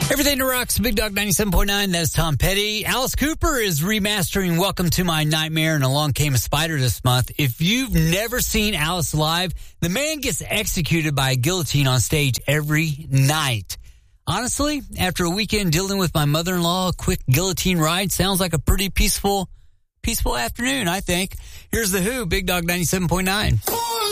Everything that rocks, Big Dog 97.9. That's Tom Petty. Alice Cooper is remastering Welcome to My Nightmare and Along Came a Spider this month. If you've never seen Alice live, the man gets executed by a guillotine on stage every night. Honestly, after a weekend dealing with my mother-in-law, a quick guillotine ride sounds like a pretty peaceful afternoon, I think. Here's The Who, Big Dog 97.9.